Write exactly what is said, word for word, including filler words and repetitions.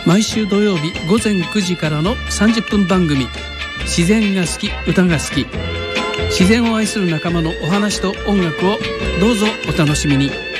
毎週土曜日ごぜんくじからのさんじゅっぷん番組、自然が好き歌が好き、自然を愛する仲間のお話と音楽をどうぞお楽しみに。